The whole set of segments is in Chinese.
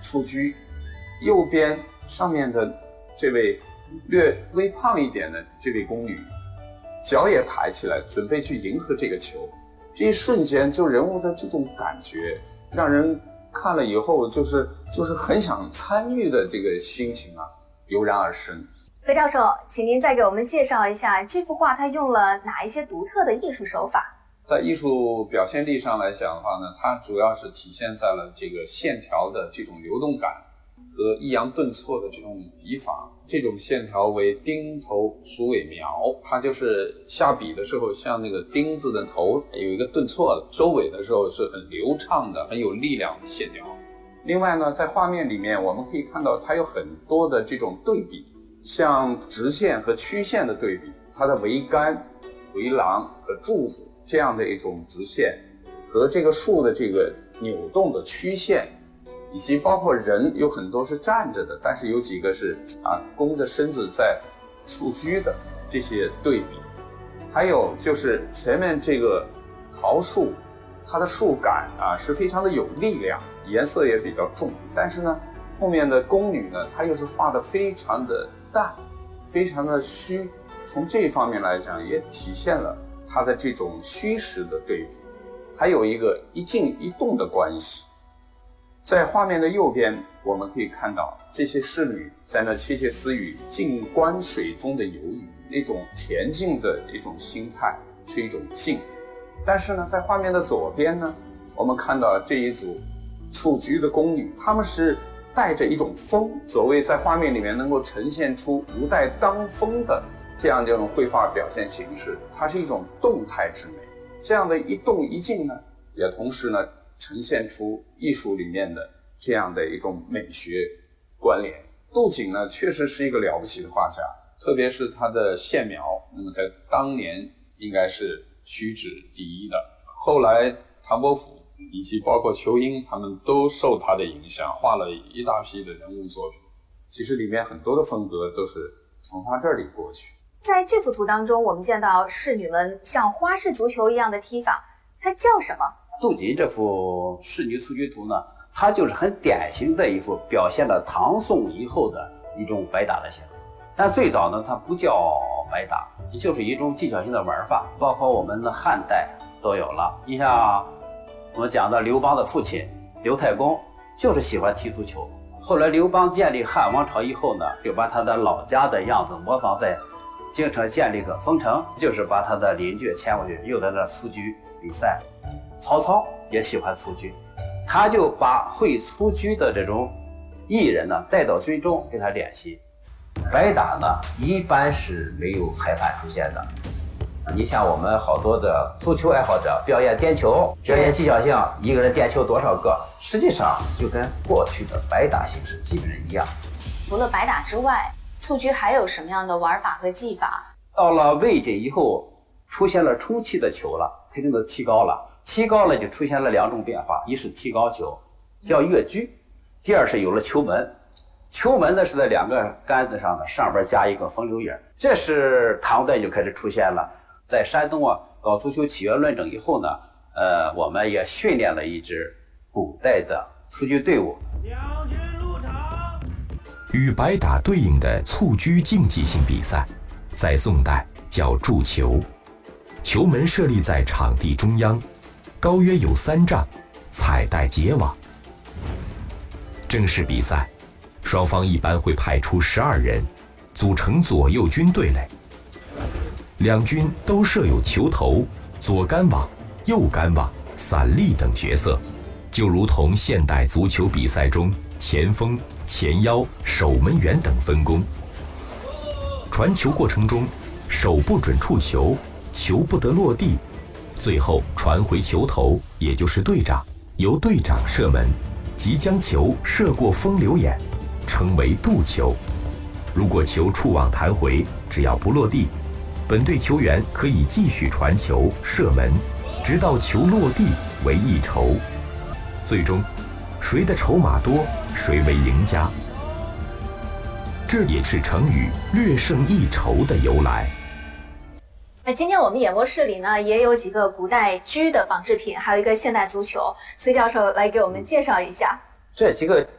蹴鞠，右边上面的这位略微胖一点的这位宫女，脚也抬起来，准备去迎合这个球。这一瞬间，就人物的这种感觉，让人看了以后就是很想参与的这个心情啊，油然而生。 何教授，请您再给我们介绍一下这幅画它用了哪一些独特的艺术手法？ 在艺术表现力上来讲的话呢，它主要是体现在了这个线条的这种流动感和抑扬顿挫的这种笔法。这种线条为钉头鼠尾描，它就是下笔的时候像那个钉子的头有一个顿挫，收尾的时候是很流畅的，很有力量的线条。另外呢，在画面里面我们可以看到它有很多的这种对比，像直线和曲线的对比，它的桅杆、围廊和柱子这样的一种直线，和这个树的这个扭动的曲线，以及包括人有很多是站着的，但是有几个是弓着身子在蹴鞠的这些对比。还有就是前面这个桃树，它的树干是非常的有力量，颜色也比较重，但是呢后面的宫女呢，她又是画的非常的淡，非常的虚，从这方面来讲也体现了它的这种虚实的对比。还有一个一静一动的关系。在画面的右边，我们可以看到这些侍女在那窃窃私语，静观水中的游鱼，那种恬静的一种心态，是一种静。但是呢，在画面的左边呢，我们看到这一组蹴鞠的宫女，她们是带着一种风，所谓在画面里面能够呈现出如待当风的这样一种绘画表现形式，它是一种动态之美。这样的一动一静呢，也同时呢呈现出艺术里面的这样的一种美学关联。杜景呢确实是一个了不起的画家，特别是他的线描，那么在当年应该是屈指第一的。后来唐伯虎以及包括仇英他们都受他的影响，画了一大批的人物作品。其实里面很多的风格都是从他这里过去。 在这幅图当中，我们见到侍女们像花式足球一样的踢法，它叫什么？ 杜锦这幅仕女蹴鞠图呢，它就是很典型的一幅表现了唐宋以后的一种白打的写法。但最早呢，它不叫白打，就是一种技巧性的玩法，包括我们的汉代都有了。你像我们讲的刘邦的父亲刘太公，就是喜欢踢足球。后来刘邦建立汉王朝以后呢，就把他的老家的样子模仿在京城建立个封城，就是把他的邻居迁过去，又在那蹴鞠比赛。曹操也喜欢蹴鞠，他就把会蹴鞠的这种艺人呢带到军中给他练习。白打呢一般是没有裁判出现的。你像我们好多的足球爱好者表演点球，表演技巧性，一个人点球多少个，实际上就跟过去的白打形式基本一样。 除了白打之外，蹴鞠还有什么样的玩法和技法？ 到了魏晋以后，出现了充气的球了，肯定都提高了。提高了就出现了两种变化，一是提高球，叫越鞠；第二是有了球门。球门呢是在两个杆子上的，上边加一个风流眼。这是唐代就开始出现了。在山东搞足球起源论证以后呢，我们也训练了一支古代的蹴鞠队伍。 两军入场。 与白打对应的蹴鞠竞技性比赛，在宋代叫筑球，球门设立在场地中央，高约有3丈，彩带结网。正式比赛，双方一般会派出12人，组成左右军队类。两军都设有球头、左杆网、右杆网、散立等角色，就如同现代足球比赛中前锋、前腰、守门员等分工。传球过程中，手不准触球，球不得落地，最后传回球头，也就是队长，由队长射门，即将球射过风流眼，称为渡球。如果球触网弹回，只要不落地，本队球员可以继续传球射门，直到球落地为一筹。最终，谁的筹码多，谁为赢家。这也是成语“略胜一筹”的由来。 那今天我们演播室里呢，也有几个古代鞠的仿制品，还有一个现代足球。崔教授来给我们介绍一下。 这几个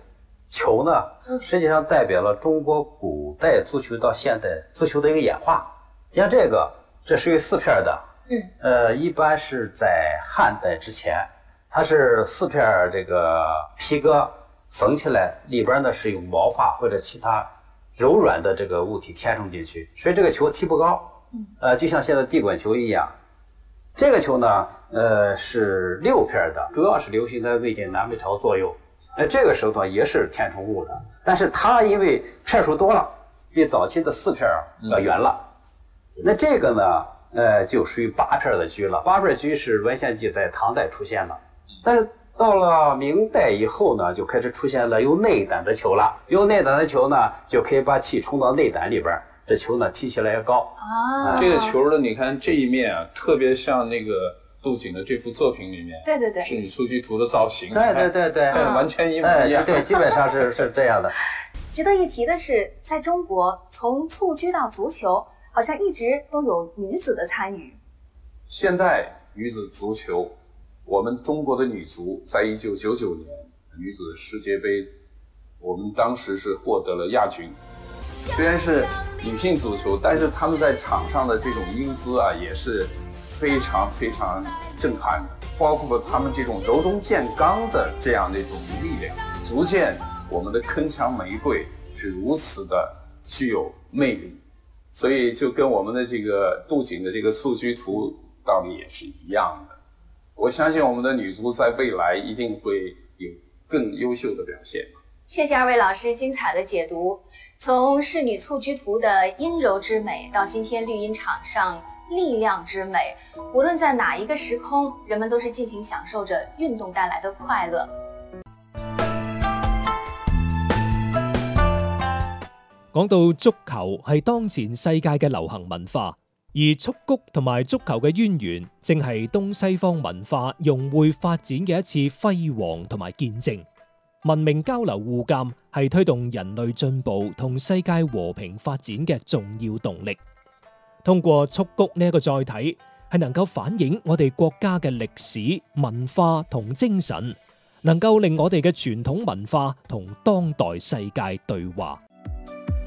球呢，实际上代表了中国古代足球到现代足球的一个演化。像这属于4片的，一般是在汉代之前，它是4片这个皮革缝起来，里边呢是用毛发或者其他柔软的这个物体填充进去，所以这个球踢不高，就像现在地滚球一样。这个球呢，是6片的，主要是流行在魏晋南北朝左右。这个时候呢也是填充物的，但是它因为片数多了，比早期的4片要圆了。那这个呢，就属于8片的局了。8片局是文献记载唐代出现了，但是到了明代以后呢，就开始出现了有内胆的球了。有内胆的球呢，就可以把气冲到内胆里边，这球呢踢起来也高。 这个球的你看这一面啊，特别像那个杜景的这幅作品里面， 对， 仕女蹴鞠图的造型， 对， 完全一模一样。 对，基本上是这样的。 值得一提的是，在中国，从蹴鞠到足球，好像一直都有女子的参与。 现代女子足球，我们中国的女足在1999年女子世界杯，我们当时是获得了亚军。虽然是女性足球，但是她们在场上的这种英姿啊，也是非常非常震撼的，包括她们这种柔中见刚的这样的一种力量，足见我们的铿锵玫瑰是如此的具有魅力。所以就跟我们的这个杜景的这个蹴鞠图道理也是一样的。我相信我们的女足在未来一定会有更优秀的表现。 谢谢2位老师精彩的解读，从仕女蹴鞠图的阴柔之美，到今天绿茵场上力量之美，无论在哪一个时空，人们都是尽情享受着运动带来的快乐。 講到足球係當前世界嘅流行文化，而蹴鞠同埋足球嘅淵源，正係東西方文化融匯發展嘅一次輝煌同埋見證。文明交流互鑑係推動人類進步同世界和平發展嘅重要動力。通過蹴鞠呢一個載體，係能夠反映我哋國家嘅歷史、文化同精神，能夠令我哋嘅傳統文化同當代世界對話。